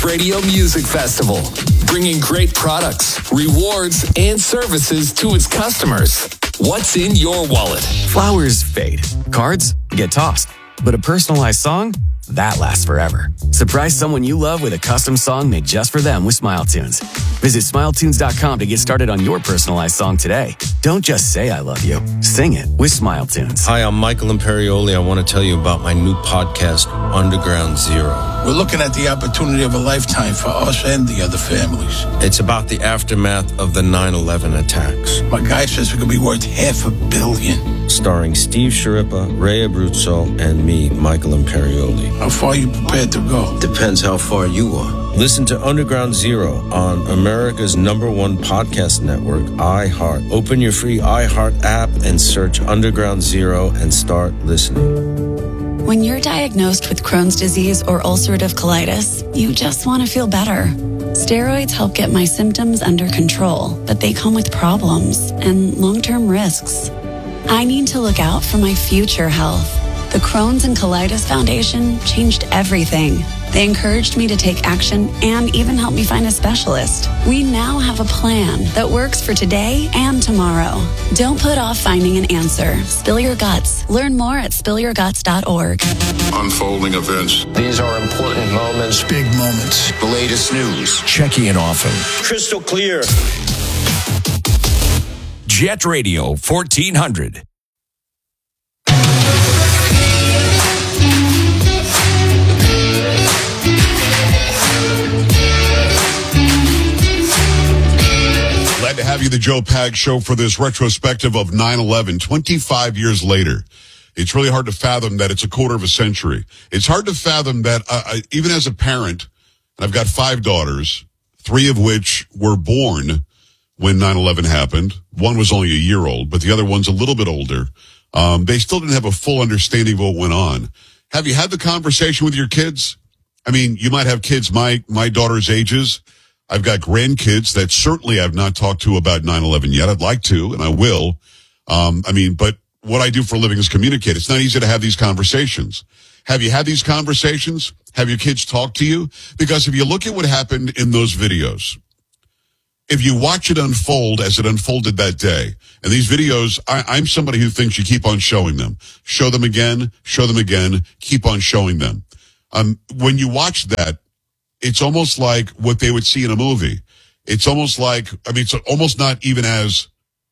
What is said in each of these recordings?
Radio Music Festival, bringing great products, rewards, and services to its customers. What's in your wallet? Flowers fade. Cards get tossed. But a personalized song? That lasts forever. Surprise someone you love with a custom song made just for them with SmileTunes. Visit SmileTunes.com to get started on your personalized song today. Don't just say I love you. Sing it with SmileTunes. Hi, I'm Michael Imperioli. I want to tell you about my new podcast, Underground Zero. We're looking at the opportunity of a lifetime for us and the other families. It's about the aftermath of the 9/11 attacks. My guy says we could be worth $500 million. Starring Steve Sciarippa, Ray Abruzzo, and me, Michael Imperioli. How far are you prepared to go? Depends how far you are. Listen to Underground Zero on America's #1 podcast network, iHeart. Open your free iHeart app and search Underground Zero and start listening. When you're diagnosed with Crohn's disease or ulcerative colitis, you just want to feel better. Steroids help get my symptoms under control, but they come with problems and long-term risks. I need to look out for my future health. The Crohn's and Colitis Foundation changed everything. They encouraged me to take action and even helped me find a specialist. We now have a plan that works for today and tomorrow. Don't put off finding an answer. Spill your guts. Learn more at spillyourguts.org. Unfolding events. These are important moments. Big moments. The latest news. Checking in often. Crystal clear. Jet Radio 1400. Glad to have you, the Joe Pag Show, for this retrospective of 9/11, 25 years later. It's really hard to fathom that it's a quarter of a century. It's hard to fathom that even as a parent, and I've got 5 daughters, 3 of which were born when 9/11 happened. One was only a year old, but the other one's a little bit older. They still didn't have a full understanding of what went on. Have you had the conversation with your kids? I mean, you might have kids my daughter's ages. I've got grandkids that certainly I've not talked to about 9/11 yet. I'd like to, and I will. But what I do for a living is communicate. It's not easy to have these conversations. Have you had these conversations? Have your kids talked to you? Because if you look at what happened in those videos, if you watch it unfold as it unfolded that day, and these videos, I'm somebody who thinks you keep on showing them. Show them again, keep on showing them. When you watch that, it's almost like what they would see in a movie. It's almost like, it's almost not even as,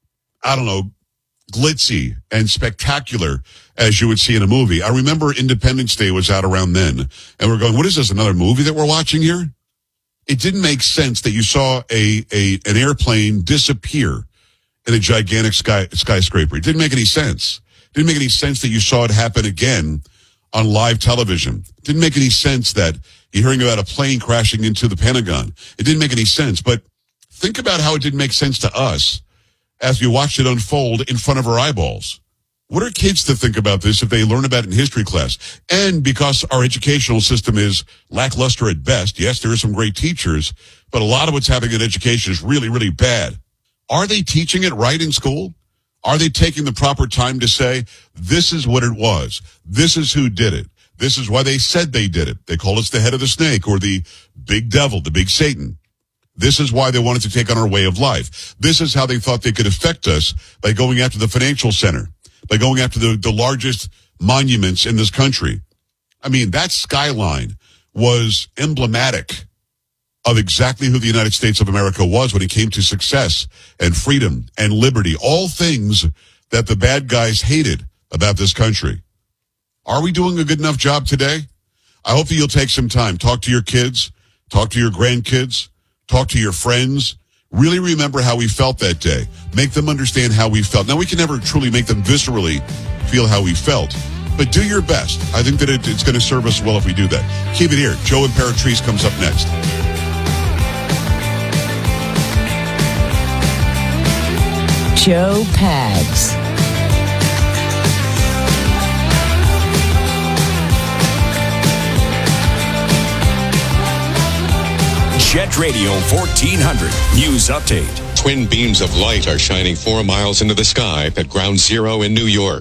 glitzy and spectacular as you would see in a movie. I remember Independence Day was out around then, and we're going, what is this, another movie that we're watching here? It didn't make sense that you saw an airplane disappear in a gigantic skyscraper. It didn't make any sense. It didn't make any sense that you saw it happen again on live television. It didn't make any sense that you're hearing about a plane crashing into the Pentagon. It didn't make any sense. But think about how it didn't make sense to us as we watched it unfold in front of our eyeballs. What are kids to think about this if they learn about it in history class? And because our educational system is lackluster at best, yes, there are some great teachers, but a lot of what's happening in education is really, really bad. Are they teaching it right in school? Are they taking the proper time to say, this is what it was, this is who did it, this is why they said they did it? They call us the head of the snake or the big devil, the big Satan. This is why they wanted to take on our way of life. This is how they thought they could affect us, by going after the financial center, by going after the largest monuments in this country. That skyline was emblematic of exactly who the United States of America was when it came to success and freedom and liberty, all things that the bad guys hated about this country. Are we doing a good enough job today? I hope that you'll take some time, talk to your kids, talk to your grandkids, talk to your friends. Really remember how we felt that day. Make them understand how we felt. Now, we can never truly make them viscerally feel how we felt, but do your best. I think that it's going to serve us well if we do that. Keep it here. Joe Imperatrice comes up next. Joe Pags. Jet Radio 1400 News Update. Twin beams of light are shining 4 miles into the sky at Ground Zero in New York.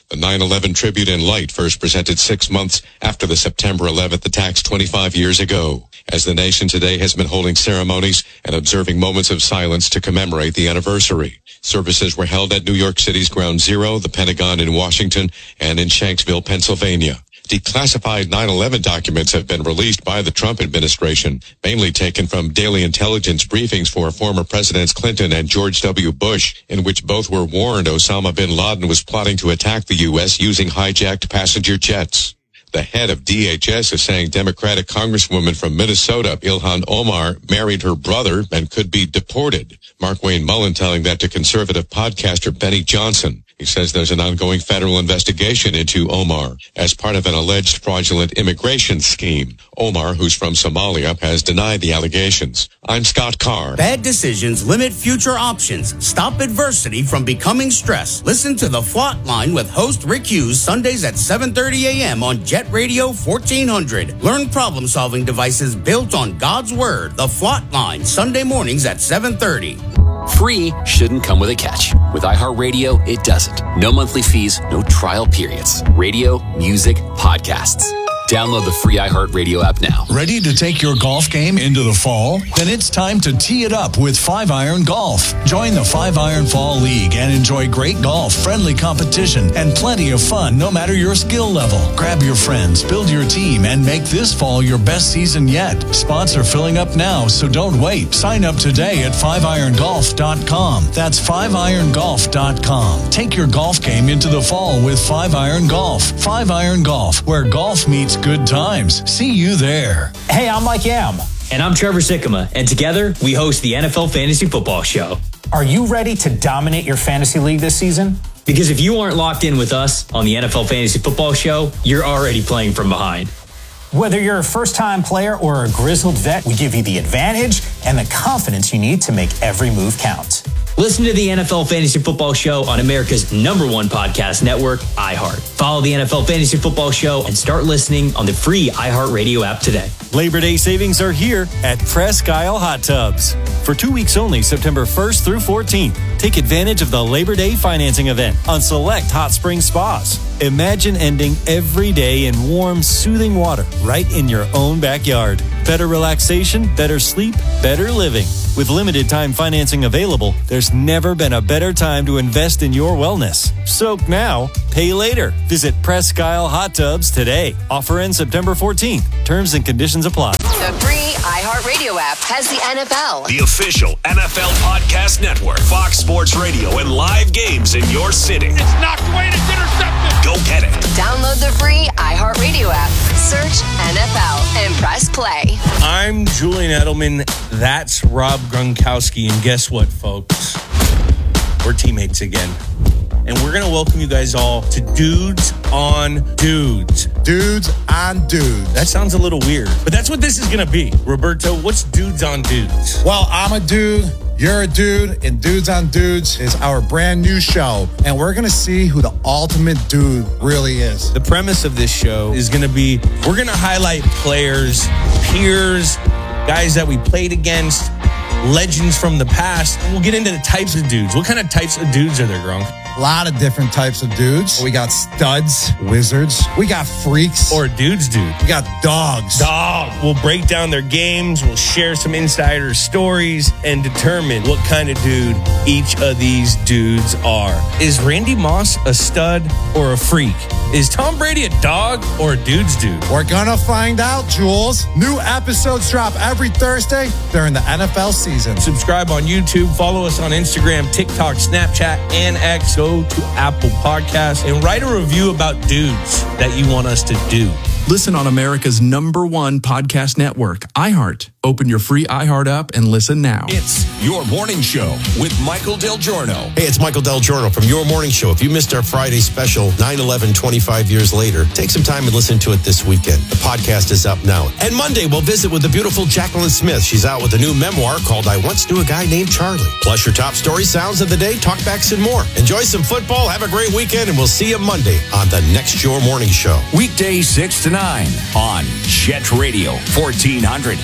The 9/11 Tribute in Light first presented 6 months after the September 11th attacks 25 years ago, as the nation today has been holding ceremonies and observing moments of silence to commemorate the anniversary. Services were held at New York City's Ground Zero, the Pentagon in Washington, and in Shanksville, Pennsylvania. Declassified 9/11 documents have been released by the Trump administration, mainly taken from daily intelligence briefings for former Presidents Clinton and George W. Bush, in which both were warned Osama bin Laden was plotting to attack the U.S. using hijacked passenger jets. The head of DHS is saying Democratic Congresswoman from Minnesota, Ilhan Omar, married her brother and could be deported. Mark Wayne Mullen telling that to conservative podcaster Benny Johnson. He says there's an ongoing federal investigation into Omar as part of an alleged fraudulent immigration scheme. Omar, who's from Somalia, has denied the allegations. I'm Scott Carr. Bad decisions limit future options. Stop adversity from becoming stress. Listen to The Flot Line with host Rick Hughes Sundays at 7:30 a.m. on Jet Radio 1400. Learn problem-solving devices built on God's Word. The Flot Line, Sunday mornings at 7:30. Free shouldn't come with a catch. With iHeartRadio, it doesn't. No monthly fees, no trial periods. Radio, music, podcasts. Download the free iHeartRadio app now. Ready to take your golf game into the fall? Then it's time to tee it up with 5-Iron Golf. Join the 5-Iron Fall League and enjoy great golf, friendly competition, and plenty of fun no matter your skill level. Grab your friends, build your team, and make this fall your best season yet. Spots are filling up now, so don't wait. Sign up today at 5irongolf.com. That's 5irongolf.com. Take your golf game into the fall with 5-Iron Golf. 5-Iron Golf, where golf meets good times. See you there. Hey, I'm Mike Yam. And I'm Trevor Sikkema. And together, we host the NFL Fantasy Football Show. Are you ready to dominate your fantasy league this season? Because if you aren't locked in with us on the NFL Fantasy Football Show, you're already playing from behind. Whether you're a first-time player or a grizzled vet, we give you the advantage and the confidence you need to make every move count. Listen to the NFL Fantasy Football Show on America's #1 podcast network, iHeart. Follow the NFL Fantasy Football Show and start listening on the free iHeartRadio app today. Labor Day savings are here at Presque Isle Hot Tubs. For 2 weeks only, September 1st through 14th, take advantage of the Labor Day financing event on select hot spring spas. Imagine ending every day in warm, soothing water right in your own backyard. Better relaxation, better sleep, better living. With limited time financing available, there's never been a better time to invest in your wellness. Soak now, pay later. Visit Presque Isle Hot Tubs today. Offer ends September 14th. Terms and conditions apply. The free iHeartRadio app has the NFL. The official NFL podcast network. Fox Sports Radio and live games in your city. It's knocked away and it's intercepted. Go get it. Download the free iHeartRadio app. Search NFL and press play. I'm Julian Edelman. That's Rob Gronkowski. And guess what, folks? We're teammates again. And we're going to welcome you guys all to Dudes on Dudes. Dudes on Dudes. That sounds a little weird, but that's what this is going to be. Roberto, what's Dudes on Dudes? Well, I'm a dude. You're a dude, and Dudes on Dudes is our brand new show, and we're going to see who the ultimate dude really is. The premise of this show is going to be, we're going to highlight players, peers, guys that we played against, legends from the past, and we'll get into the types of dudes. What kind of types of dudes are there, Gronk? A lot of different types of dudes. We got studs, wizards. We got freaks. Or dudes, dude. We got dogs. We'll break down their games. We'll share some insider stories and determine what kind of dude each of these dudes are. Is Randy Moss a stud or a freak? Is Tom Brady a dog or a dude's dude? We're gonna find out, Jules. New episodes drop every Thursday during the NFL season. Subscribe on YouTube. Follow us on Instagram, TikTok, Snapchat, and X. Go to Apple Podcasts and write a review about dudes that you want us to do. Listen on America's #1 podcast network, iHeart. Open your free iHeart app and listen now. It's Your Morning Show with Michael Del Giorno. Hey, it's Michael Del Giorno from Your Morning Show. If you missed our Friday special, 9/11, 25 years later, take some time and listen to it this weekend. The podcast is up now. And Monday, we'll visit with the beautiful Jacqueline Smith. She's out with a new memoir called I Once Knew a Guy Named Charlie. Plus your top story sounds of the day, talkbacks, and more. Enjoy some football, have a great weekend, and we'll see you Monday on the next Your Morning Show. Weekdays 6 to 9 on Jet Radio 1400.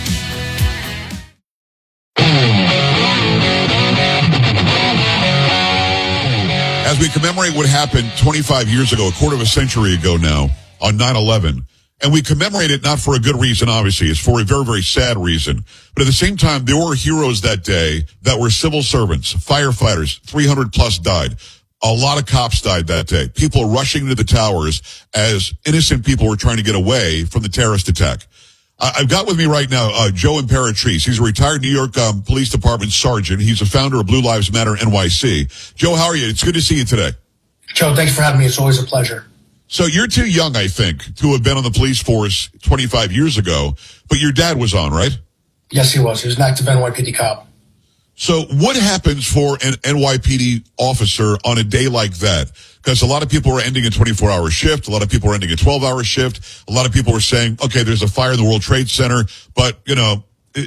As we commemorate what happened 25 years ago, a quarter of a century ago now, on 9/11, and we commemorate it not for a good reason, obviously. It's for a very, very sad reason. But at the same time, there were heroes that day that were civil servants, firefighters, 300 plus died. A lot of cops died that day. People rushing into the towers as innocent people were trying to get away from the terrorist attack. I've got with me right now Joe Imperatrice. He's a retired New York Police Department sergeant. He's a founder of Blue Lives Matter NYC. Joe, how are you? It's good to see you today. Joe, thanks for having me. It's always a pleasure. So you're too young, I think, to have been on the police force 25 years ago, but your dad was on, right? Yes, he was. He was an active NYPD cop. So what happens for an NYPD officer on a day like that? Because a lot of people are ending a 24-hour shift. A lot of people are ending a 12-hour shift. A lot of people are saying, okay, there's a fire in the World Trade Center, but, you know,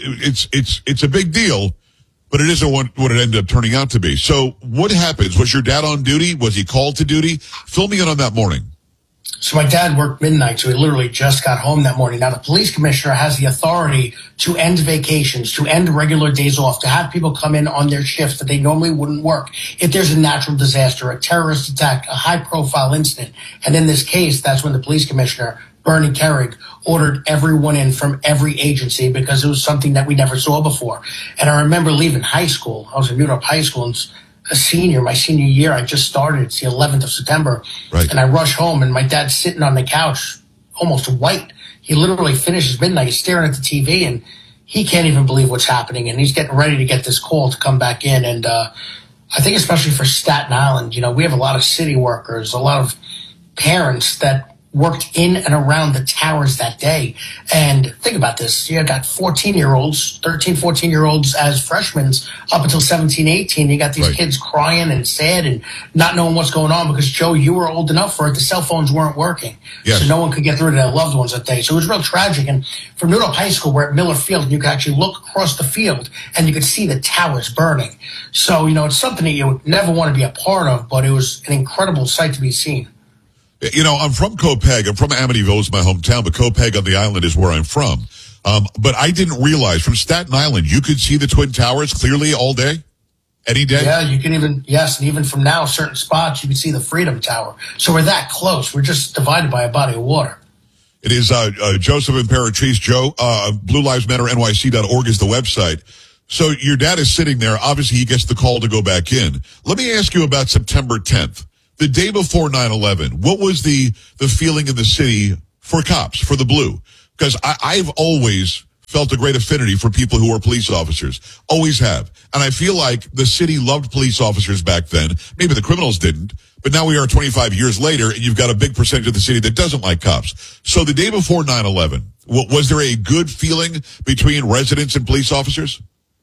it's a big deal, but it isn't what it ended up turning out to be. So what happens? Was your dad on duty? Was he called to duty? Fill me in on that morning. So my dad worked midnight, so he literally just got home that morning. Now, the police commissioner has the authority to end vacations, to end regular days off, to have people come in on their shifts that they normally wouldn't work if there's a natural disaster, a terrorist attack, a high-profile incident. And in this case, that's when the police commissioner, Bernie Kerik, ordered everyone in from every agency because it was something that we never saw before. And I remember leaving high school. I was in New High School, and a senior, my senior year, I just started. It's the 11th of September. Right. And I rush home, and my dad's sitting on the couch, almost white. He literally finishes midnight. He's staring at the TV, and he can't even believe what's happening. And he's getting ready to get this call to come back in. And I think especially for Staten Island, you know, we have a lot of city workers, a lot of parents that worked in and around the towers that day. And think about this. You got 14-year-olds, 13, 14-year-olds as freshmen up until 17, 18. You got these kids crying and sad and not knowing what's going on because, Joe, you were old enough for it. The cell phones weren't working. Yes. So no one could get through to their loved ones that day. So it was real tragic. And from New High School, we're at Miller Field, and you could actually look across the field and you could see the towers burning. So, you know, it's something that you would never want to be a part of, but it was an incredible sight to be seen. You know, I'm from Copiague. I'm from Amityville, is my hometown, but Copiague on the island is where I'm from. But I didn't realize from Staten Island, you could see the Twin Towers clearly all day, any day? Yeah, you can even, yes, and even from now, certain spots, you can see the Freedom Tower. So we're that close. We're just divided by a body of water. It is Joseph Imperatrice. Joe, BlueLivesMatterNYC.org is the website. So your dad is sitting there. Obviously, he gets the call to go back in. Let me ask you about September 10th. The day before 9/11, what was the feeling in the city for cops, for the Blue? Because I've always felt a great affinity for people who are police officers. Always have. And I feel like the city loved police officers back then. Maybe the criminals didn't. But now we are 25 years later, and you've got a big percentage of the city that doesn't like cops. So the day before 9/11, was there a good feeling between residents and police officers?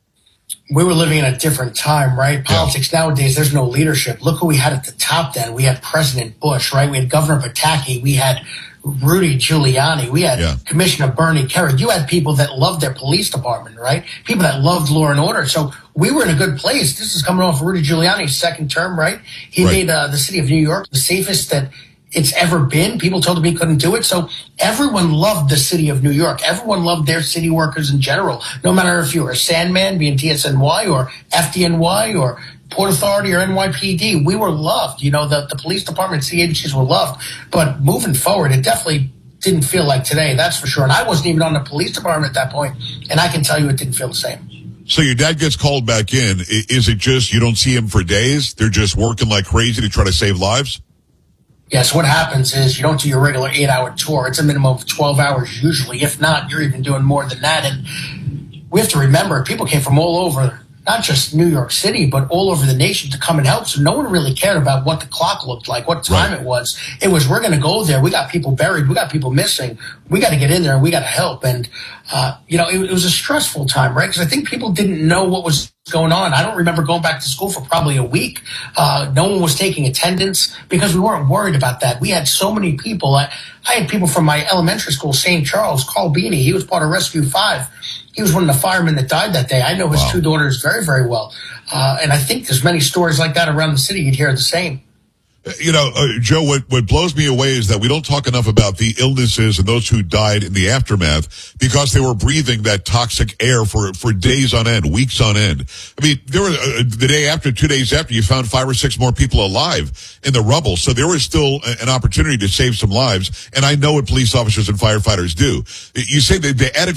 We were living in a different time, right? Politics nowadays, there's no leadership. Look who we had at the top then. We had President Bush, right? We had Governor Pataki. We had Rudy Giuliani. We had Commissioner Bernie Kerik. You had people that loved their police department, right? People that loved law and order. So we were in a good place. This is coming off Rudy Giuliani's second term, right? He made the city of New York the safest that it's ever been. People told him he couldn't do it. So everyone loved the city of New York. Everyone loved their city workers in general. No matter if you were a Sandman, being TSNY, or FDNY, or Port Authority, or NYPD, we were loved. You know, the police department, city agencies were loved. But moving forward, it definitely didn't feel like today, that's for sure. And I wasn't even on the police department at that point, and I can tell you it didn't feel the same. So your dad gets called back in. Is it just you don't see him for days? They're just working like crazy to try to save lives? Yes, what happens is you don't do your regular 8-hour tour. It's a minimum of 12 hours usually. If not, you're even doing more than that. And we have to remember, people came from all over, not just New York City, but all over the nation to come and help. So no one really cared about what the clock looked like, what time it was. It was, we're going to go there. We got people buried. We got people missing. We got to get in there and we got to help. And, you know, it was a stressful time, right? Because I think people didn't know what was going on. I don't remember going back to school for probably a week. No one was taking attendance because we weren't worried about that. We had so many people. I had people from my elementary school, St. Charles, Carl Beanie. He was part of Rescue 5. He was one of the firemen that died that day. I know his two daughters very, very well. And I think there's many stories like that around the city. You'd hear the same. Joe, what blows me away is that we don't talk enough about the illnesses and those who died in the aftermath because they were breathing that toxic air for days on end, weeks on end. I mean, there were the day after, 2 days after, you found 5 or 6 more people alive in the rubble. So there was still an opportunity to save some lives. And I know what police officers and firefighters do. You say they added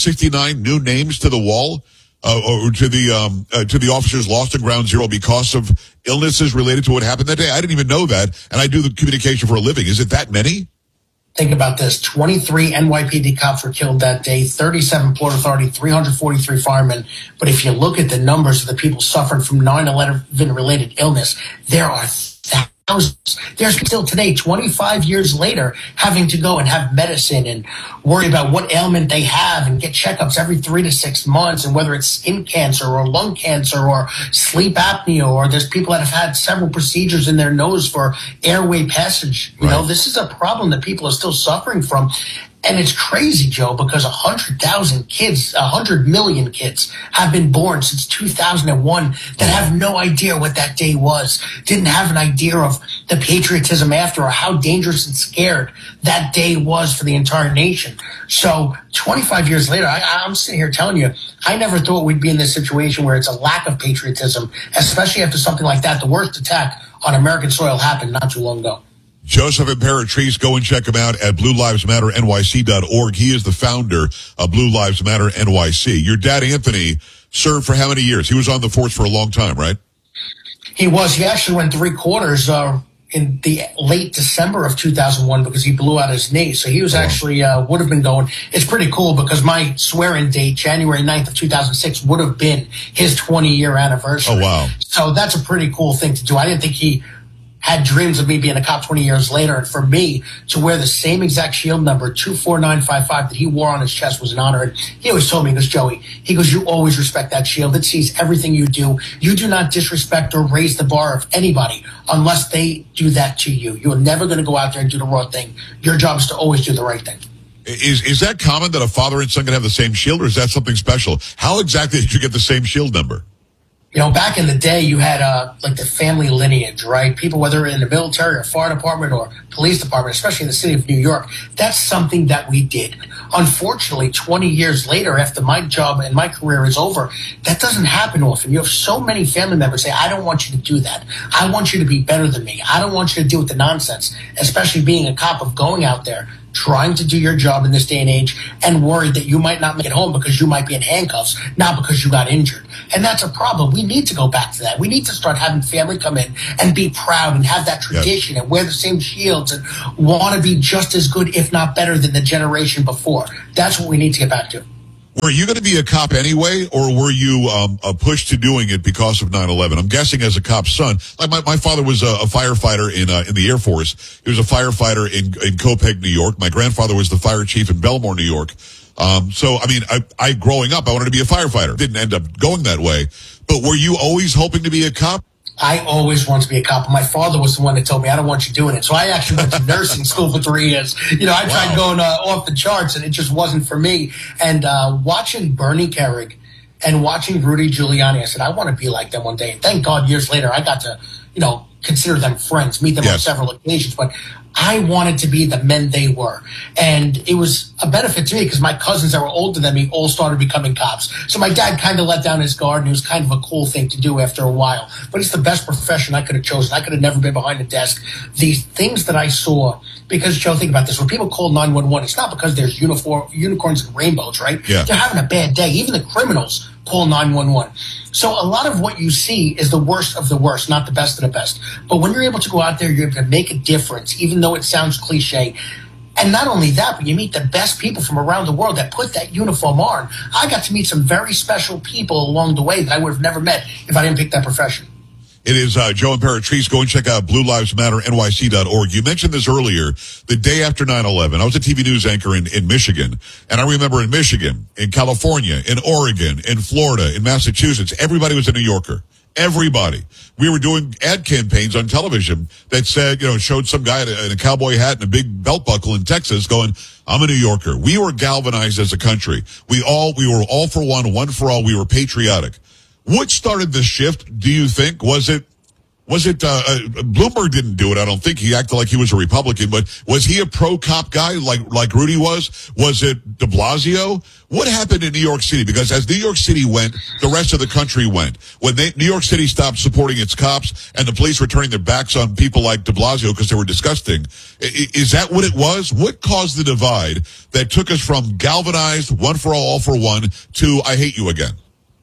469 new names to the wall? Or to the officers lost at Ground Zero because of illnesses related to what happened that day. I didn't even know that, and I do the communication for a living. Is it that many? Think about this. 23 NYPD cops were killed that day, 37 Port Authority, 343 firemen. But if you look at the numbers of the people suffering from 9/11-related illness, there are thousands. There's still today, 25 years later, having to go and have medicine and worry about what ailment they have and get checkups every 3 to 6 months, and whether it's skin cancer or lung cancer or sleep apnea, or there's people that have had several procedures in their nose for airway passage. You know, this is a problem that people are still suffering from. And it's crazy, Joe, because 100,000 kids, 100 million kids have been born since 2001 that have no idea what that day was, didn't have an idea of the patriotism after or how dangerous and scared that day was for the entire nation. So 25 years later, I'm sitting here telling you, I never thought we'd be in this situation where it's a lack of patriotism, especially after something like that. The worst attack on American soil happened not too long ago. Joseph Imperatrice, go and check him out at BlueLivesMatterNYC.org. He is the founder of Blue Lives Matter NYC. Your dad, Anthony, served for how many years? He was on the force for a long time, right? He was. He actually went 3 quarters in the late December of 2001 because he blew out his knee. So he was actually would have been going. It's pretty cool because my swearing date, January 9th of 2006, would have been his 20-year anniversary. Oh, wow. So that's a pretty cool thing to do. I didn't think he had dreams of me being a cop 20 years later. And for me to wear the same exact shield number, 24955, that he wore on his chest was an honor. And he always told me, he goes, Joey, he goes, you always respect that shield. It sees everything you do. You do not disrespect or raise the bar of anybody unless they do that to you. You're never going to go out there and do the wrong thing. Your job is to always do the right thing. Is that common that a father and son can have the same shield, or is that something special? How exactly did you get the same shield number? You know, back in the day, you had like the family lineage, right? People, whether in the military or fire department or police department, especially in the city of New York, that's something that we did. Unfortunately, 20 years later, after my job and my career is over, that doesn't happen often. You have so many family members say, I don't want you to do that. I want you to be better than me. I don't want you to deal with the nonsense, especially being a cop, of going out there, trying to do your job in this day and age, and worried that you might not make it home because you might be in handcuffs, not because you got injured. And that's a problem. We need to go back to that. We need to start having family come in and be proud and have that tradition and wear the same shields and want to be just as good, if not better, than the generation before. That's what we need to get back to. Were you going to be a cop anyway, or were you pushed to doing it because of 9/11? I'm guessing as a cop's son. Like my father was a firefighter in the Air Force. He was a firefighter in Copeg, New York. My grandfather was the fire chief in Belmore, New York. So, I mean, I growing up, I wanted to be a firefighter. Didn't end up going that way. But were you always hoping to be a cop? I always wanted to be a cop. My father was the one that told me, I don't want you doing it. So I actually went to nursing school for 3 years. You know, I tried going off the charts, and it just wasn't for me. And watching Bernie Kerik and watching Rudy Giuliani, I said, I want to be like them one day. And thank God years later, I got to, you know, consider them friends, meet them on several occasions. But I wanted to be the men they were. And it was a benefit to me because my cousins that were older than me all started becoming cops. So my dad kind of let down his guard, and it was kind of a cool thing to do after a while. But it's the best profession I could have chosen. I could have never been behind a desk. These things that I saw, because, Joe, think about this. When people call 911, it's not because there's unicorns and rainbows, right? Yeah. They're having a bad day. Even the criminals call 911. So a lot of what you see is the worst of the worst, not the best of the best. But when you're able to go out there, you're able to make a difference, even though it sounds cliche. And not only that, but you meet the best people from around the world that put that uniform on. I got to meet some very special people along the way that I would have never met if I didn't pick that profession. It is Joe Imperatrice. Go and check out BlueLivesMatterNYC.org. You mentioned this earlier, the day after 9/11. I was a TV news anchor in Michigan, and I remember in Michigan, in California, in Oregon, in Florida, in Massachusetts, everybody was a New Yorker. Everybody. We were doing ad campaigns on television that said, you know, showed some guy in a cowboy hat and a big belt buckle in Texas going, I'm a New Yorker. We were galvanized as a country. We were all for one for all. We were patriotic. What started the shift, do you think? Was it Was it Bloomberg didn't do it? I don't think. He acted like he was a Republican, but was he a pro-cop guy like Rudy was? Was it de Blasio? What happened in New York City? Because as New York City went, the rest of the country went. When New York City stopped supporting its cops and the police were turning their backs on people like de Blasio because they were disgusting, is that what it was? What caused the divide that took us from galvanized, one for all for one, to I hate you again?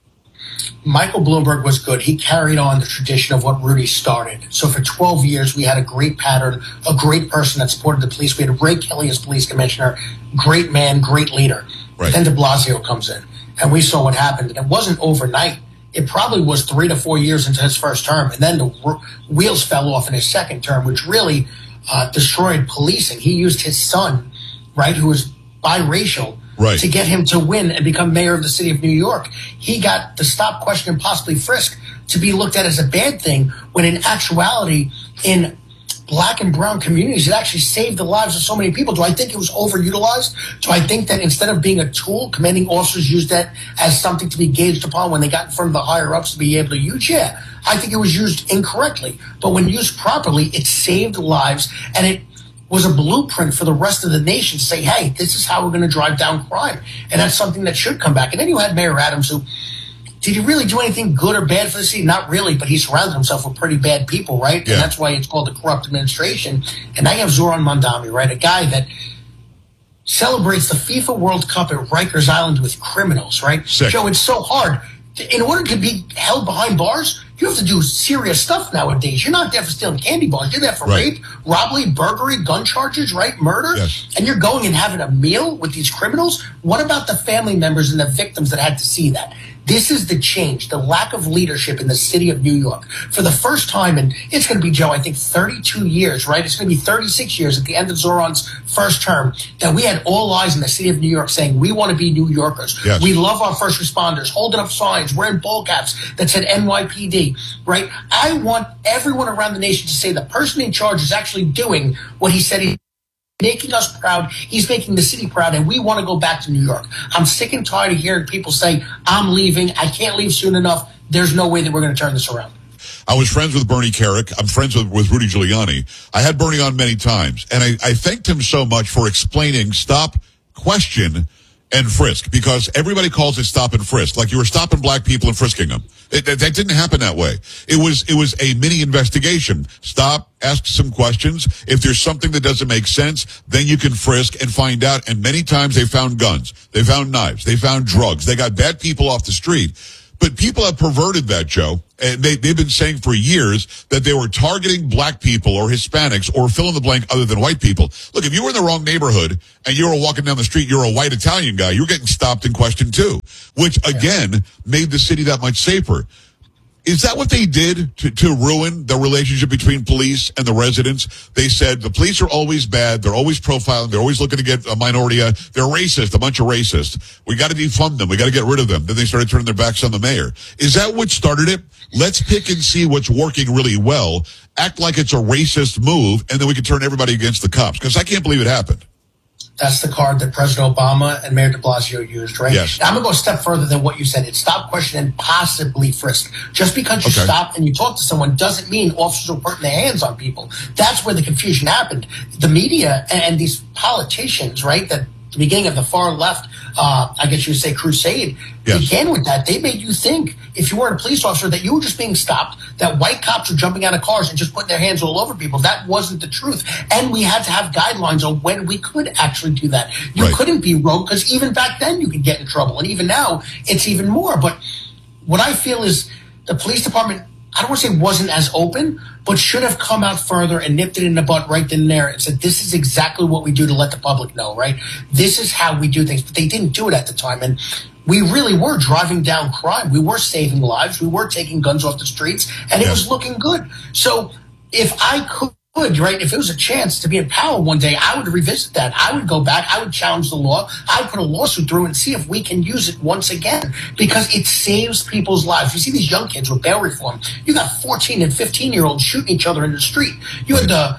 Michael Bloomberg was good. He carried on the tradition of what Rudy started. So for 12 years, we had a great pattern, a great person that supported the police. We had Ray Kelly as police commissioner, great man, great leader. Right. Then de Blasio comes in, and we saw what happened. And it wasn't overnight. It probably was 3 to 4 years into his first term, and then the wheels fell off in his second term, which really destroyed policing. He used his son, right, who was biracial, right, to get him to win and become mayor of the city of New York. He got the stop, question, and possibly frisk to be looked at as a bad thing, when in actuality, in Black and brown communities, it actually saved the lives of so many people. Do I think it was overutilized? Do I think that instead of being a tool, commanding officers used that as something to be gauged upon when they got in front of the higher-ups to be able to use? Yeah, I think it was used incorrectly. But when used properly, it saved lives, and it was a blueprint for the rest of the nation to say, hey, this is how we're going to drive down crime. And that's something that should come back. And then you had Mayor Adams, who, did he really do anything good or bad for the city? Not really, but he surrounded himself with pretty bad people, right? Yeah. And that's why it's called the corrupt administration. And now you have Zoran Mandami, right? A guy that celebrates the FIFA World Cup at Rikers Island with criminals, right? Sick. Joe, it's so hard. In order to be held behind bars, you have to do serious stuff nowadays. You're not there for stealing candy bars. You're there for rape, robbery, burglary, gun charges, right? Murder. Yes. And you're going and having a meal with these criminals. What about the family members and the victims that had to see that? This is the change, the lack of leadership in the city of New York. For the first time, and it's going to be, Joe, I think 32 years, right? It's going to be 36 years at the end of Zoran's first term, that we had all eyes in the city of New York saying, we want to be New Yorkers. Yes. We love our first responders, holding up signs, wearing ball caps that said NYPD, right? I want everyone around the nation to say the person in charge is actually doing what he said he making us proud. He's making the city proud, and we want to go back to New York. I'm sick and tired of hearing people say, I'm leaving. I can't leave soon enough. There's no way that we're going to turn this around. I was friends with Bernie Kerik. I'm friends with Rudy Giuliani. I had Bernie on many times, and I thanked him so much for explaining stop, question, and frisk, because everybody calls it stop and frisk, like you were stopping black people and frisking them. That didn't happen that way. It was a mini investigation. Stop, ask some questions. If there's something that doesn't make sense, then you can frisk and find out. And many times they found guns, they found knives, they found drugs, they got bad people off the street. But people have perverted that, Joe. And they've been saying for years that they were targeting black people or Hispanics or fill in the blank other than white people. Look, if you were in the wrong neighborhood and you were walking down the street, you're a white Italian guy, you're getting stopped and questioned too, which again made the city that much safer. Is that what they did to ruin the relationship between police and the residents? They said the police are always bad. They're always profiling. They're always looking to get a minority. They're racist, a bunch of racists. We got to defund them. We got to get rid of them. Then they started turning their backs on the mayor. Is that what started it? Let's pick and see what's working really well, act like it's a racist move, and then we can turn everybody against the cops. Because I can't believe it happened. That's the card that President Obama and Mayor de Blasio used, right? Yes. Now, I'm going to go a step further than what you said. It's stop, question, and possibly frisk. Just because you stop and you talk to someone doesn't mean officers are putting their hands on people. That's where the confusion happened. The media and these politicians, right, that the beginning of the far left, I guess you would say crusade, began with that. They made you think, if you weren't a police officer, that you were just being stopped, that white cops were jumping out of cars and just putting their hands all over people. That wasn't the truth. And we had to have guidelines on when we could actually do that. You couldn't be rogue, because even back then you could get in trouble. And even now, it's even more. But what I feel is the police department, I don't want to say wasn't as open, but should have come out further and nipped it in the butt right then and there and said, this is exactly what we do to let the public know, right? This is how we do things. But they didn't do it at the time. And we really were driving down crime. We were saving lives. We were taking guns off the streets, and it was looking good. So if I could, right, if it was a chance to be in power one day, I would revisit that. I would go back. I would challenge the law. I'd put a lawsuit through and see if we can use it once again, because it saves people's lives. You see these young kids with bail reform. You got 14 and 15-year-olds shooting each other in the street. You had the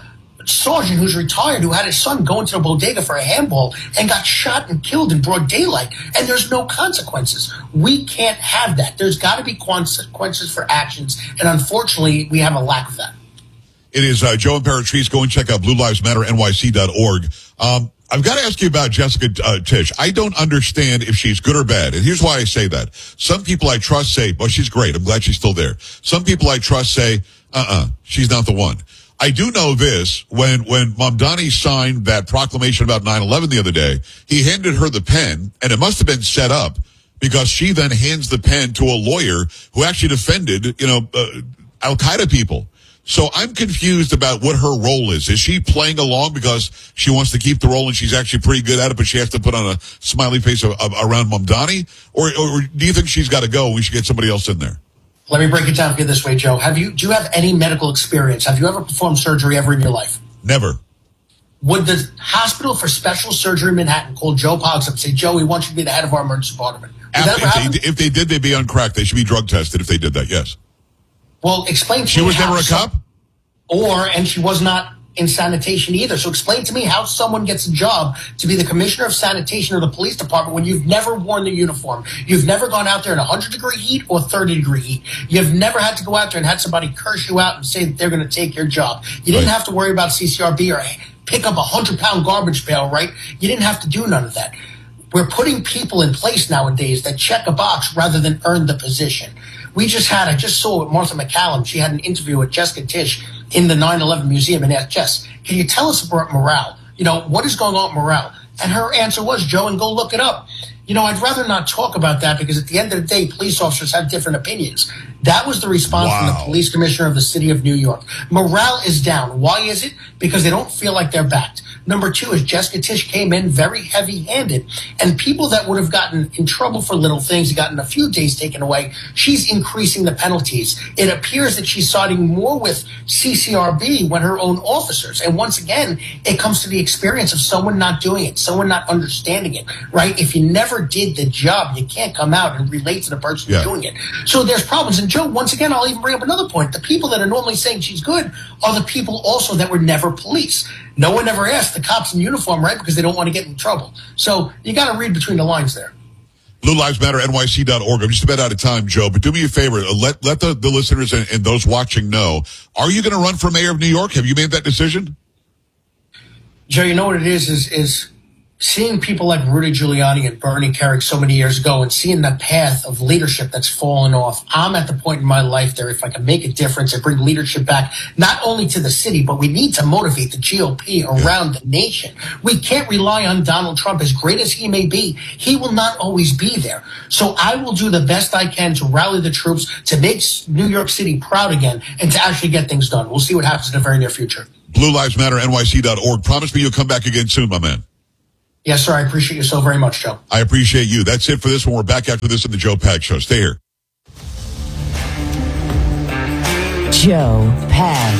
sergeant who's retired who had his son go into the bodega for a handball and got shot and killed in broad daylight, and there's no consequences. We can't have that. There's got to be consequences for actions, and unfortunately, we have a lack of that. It is Joe Imperatrice. Go and check out BlueLivesMatterNYC.org. I've got to ask you about Jessica Tisch. I don't understand if she's good or bad. And here's why I say that. Some people I trust say, well, she's great. I'm glad she's still there. Some people I trust say, she's not the one. I do know this. When Mamdani signed that proclamation about 9/11 the other day, he handed her the pen, and it must have been set up because she then hands the pen to a lawyer who actually defended, Al-Qaeda people. So I'm confused about what her role is. Is she playing along because she wants to keep the role and she's actually pretty good at it, but she has to put on a smiley face around Mamdani? Or do you think she's got to go and we should get somebody else in there? Let me break it down for you this way, Joe. Do you have any medical experience? Have you ever performed surgery ever in your life? Never. Would the Hospital for Special Surgery in Manhattan call Joe Poggs up and say, Joe, we want you to be the head of our emergency department? If they did, they'd be on crack. They should be drug tested if they did that, yes. Well, explain to me. She was never a cop? And she was not in sanitation either. So explain to me how someone gets a job to be the commissioner of sanitation of the police department when you've never worn the uniform. You've never gone out there in 100-degree heat or 30-degree heat. You've never had to go out there and had somebody curse you out and say that they're going to take your job. You didn't have to worry about CCRB or pick up a 100-pound garbage pail, right? You didn't have to do none of that. We're putting people in place nowadays that check a box rather than earn the position. I just saw with Martha McCallum, she had an interview with Jessica Tisch in the 9/11 Museum and asked, Jess, can you tell us about morale? What is going on with morale? And her answer was, Joe, and go look it up. I'd rather not talk about that because at the end of the day, police officers have different opinions. That was the response from the police commissioner of the city of New York. Morale is down. Why is it? Because they don't feel like they're backed. Number two is Jessica Tisch came in very heavy-handed, and people that would have gotten in trouble for little things, gotten a few days taken away, she's increasing the penalties. It appears that she's siding more with CCRB when her own officers. And once again, it comes to the experience of someone not doing it, someone not understanding it, right? If you never did the job, you can't come out and relate to the person doing it. So there's problems. And Joe, once again, I'll even bring up another point. The people that are normally saying she's good are the people also that were never police. No one ever asked the cops in uniform, right? Because they don't want to get in trouble. So you got to read between the lines there. BlueLivesMatterNYC.org. I'm just about out of time, Joe, but do me a favor. Let the listeners and those watching know. Are you going to run for mayor of New York? Have you made that decision? Joe, you know what it is seeing people like Rudy Giuliani and Bernie Kerik so many years ago and seeing the path of leadership that's fallen off. I'm at the point in my life there, if I can make a difference and bring leadership back, not only to the city, but we need to motivate the GOP around the nation. We can't rely on Donald Trump. As great as he may be, he will not always be there. So I will do the best I can to rally the troops, to make New York City proud again, and to actually get things done. We'll see what happens in the very near future. BlueLivesMatterNYC.org. Promise me you'll come back again soon, my man. Yes, sir. I appreciate you so very much, Joe. I appreciate you. That's it for this one. We're back after this in the Joe Pags Show. Stay here. Joe Pags.